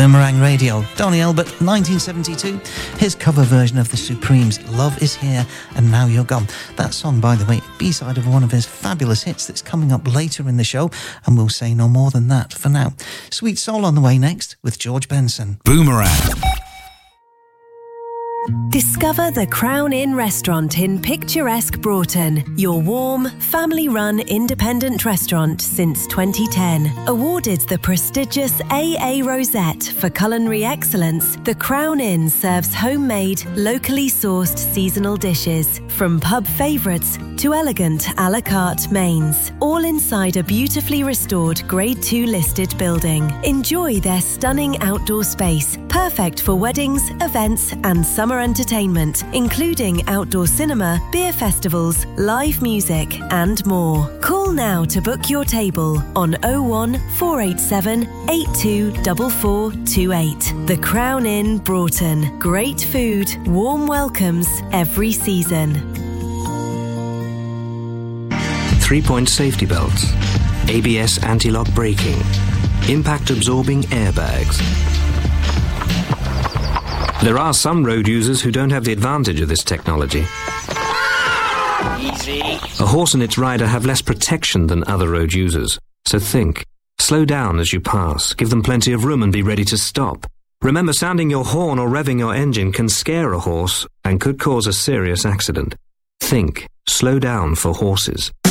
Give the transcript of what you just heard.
Boomerang Radio. Donny Elbert, 1972. His cover version of the Supremes, Love Is Here and Now You're Gone. That song, by the way, B-side of one of his fabulous hits that's coming up later in the show, and we'll say no more than that for now. Sweet Soul on the way next with George Benson. Boomerang. Discover the Crown Inn restaurant in picturesque Broughton, your warm, family-run independent restaurant since 2010. Awarded the prestigious AA Rosette for culinary excellence, the Crown Inn serves homemade, locally sourced seasonal dishes, from pub favourites to elegant a la carte mains, all inside a beautifully restored Grade 2 listed building. Enjoy their stunning outdoor space, perfect for weddings, events and summer entertainment, including outdoor cinema, beer festivals, live music and more. Call now to book your table on 01 487 824428. The Crown Inn, Broughton. Great food, warm welcomes every season. 3-point safety belts, ABS anti-lock braking, impact-absorbing airbags. There are some road users who don't have the advantage of this technology. Easy. A horse and its rider have less protection than other road users. So think. Slow down as you pass, give them plenty of room and be ready to stop. Remember, sounding your horn or revving your engine can scare a horse and could cause a serious accident. Think. Slow down for horses.